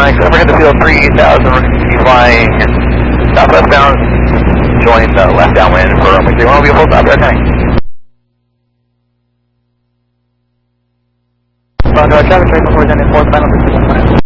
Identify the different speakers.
Speaker 1: Mike, overhead the field 3000, we're going to be flying southwest bound, join the left downwind for runway 31, will be a full stop there, coming.
Speaker 2: Roger, traffic right before then, 4 final position.